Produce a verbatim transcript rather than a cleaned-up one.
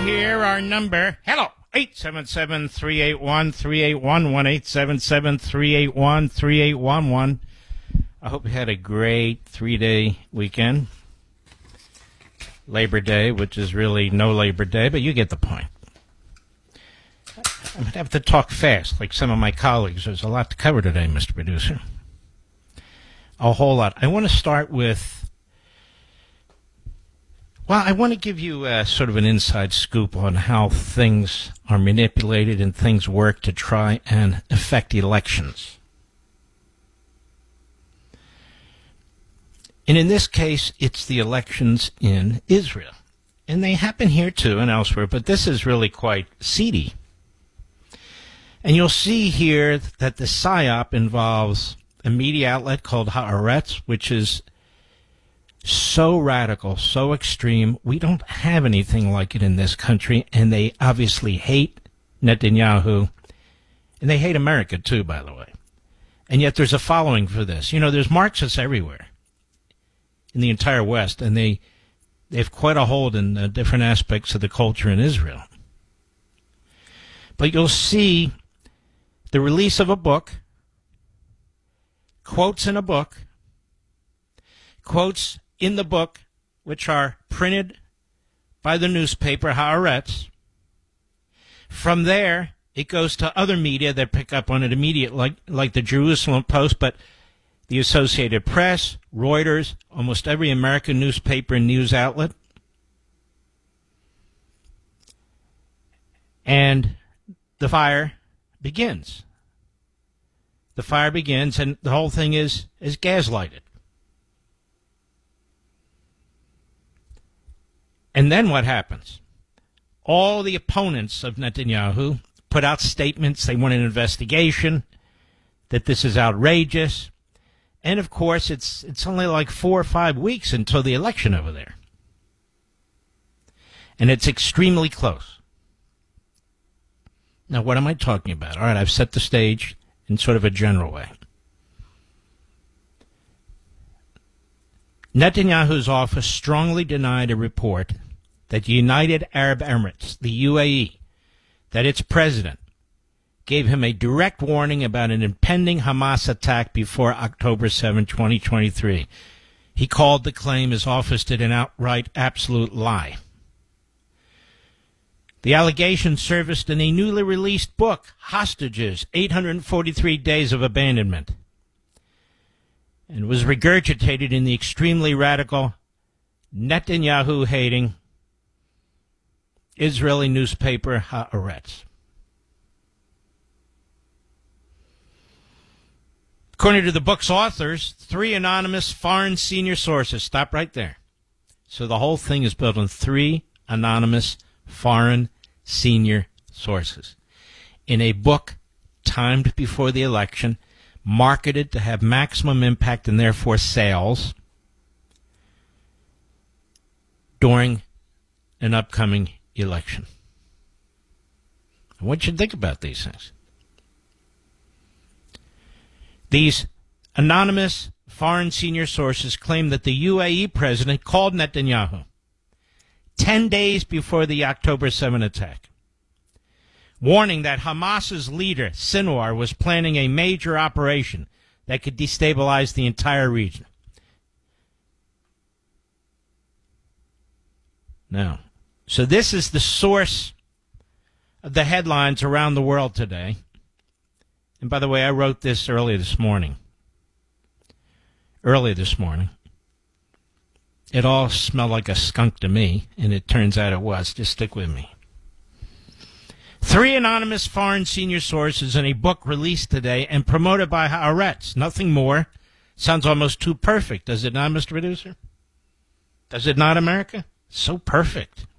here. Our number, hello, eight seven seven, three eight one, three eight one one, eight seven seven, three eight one, three eight one one. I hope you had a great three-day weekend. Labor Day, which is really no Labor Day, but you get the point. I'm going to have to talk fast, like some of my colleagues. There's a lot to cover today, Mister Producer. A whole lot. I want to start with, well, I want to give you uh, sort of an inside scoop on how things are manipulated and things work to try and affect elections. And in this case, it's the elections in Israel. And they happen here too and elsewhere, but this is really quite seedy. And you'll see here that the PSYOP involves a media outlet called Haaretz, which is so radical, so extreme. We don't have anything like it in this country, and they obviously hate Netanyahu, and they hate America too, by the way. And yet there's a following for this. You know, there's Marxists everywhere in the entire West, and they, they have quite a hold in uh, different aspects of the culture in Israel. But you'll see the release of a book, quotes in a book, quotes in the book which are printed by the newspaper Haaretz. From there, it goes to other media that pick up on it immediately, like, like the Jerusalem Post, but the Associated Press, Reuters, almost every American newspaper and news outlet. And the fire begins. The fire begins, and the whole thing is, is gaslighted. And then what happens? All the opponents of Netanyahu put out statements. They want an investigation, that this is outrageous. And, of course, it's it's only like four or five weeks until the election over there. And it's extremely close. Now, what am I talking about? All right, I've set the stage in sort of a general way. Netanyahu's office strongly denied a report that the United Arab Emirates, the U A E, that its president gave him a direct warning about an impending Hamas attack before October seventh, twenty twenty-three. He called the claim his office did an outright absolute lie. The allegation surfaced in a newly released book, Hostages, eight hundred forty-three Days of Abandonment, and was regurgitated in the extremely radical, Netanyahu-hating Israeli newspaper Haaretz. According to the book's authors, three anonymous foreign senior sources. Stop right there. So the whole thing is built on three anonymous foreign senior sources. In a book timed before the election, marketed to have maximum impact and therefore sales during an upcoming election. I want you to think about these things. These anonymous foreign senior sources claim that the U A E president called Netanyahu ten days before the October seventh attack, warning that Hamas's leader, Sinwar, was planning a major operation that could destabilize the entire region. Now, so this is the source of the headlines around the world today. And by the way, I wrote this early this morning. Early this morning. It all smelled like a skunk to me, and it turns out it was. Just stick with me. Three anonymous foreign senior sources in a book released today and promoted by Haaretz. Nothing more. Sounds almost too perfect, does it not, Mister Producer? Does it not, America? So perfect.